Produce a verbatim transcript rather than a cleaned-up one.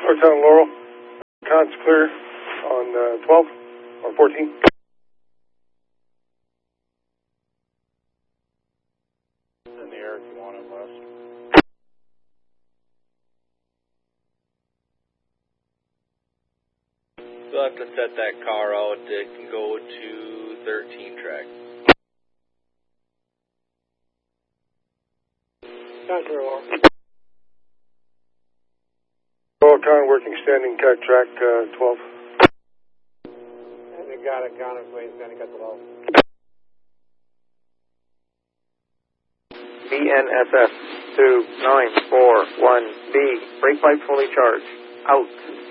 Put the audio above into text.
Northtown Laurel. Con's clear on uh, twelve or fourteen. In the air if you want it, West. We'll have to set that car out. It can go to thirteen track. Con clear, Laurel. Laurel Con working standing cat track uh, twelve. And you got it, Con is waiting, standing at the low. B N S S two nine four one B, brake pipe fully charged, out.